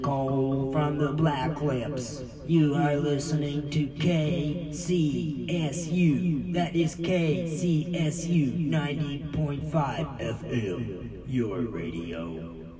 Cole from the Black Lips. You are listening to KCSU. That is KCSU 90.5 FM. Your radio.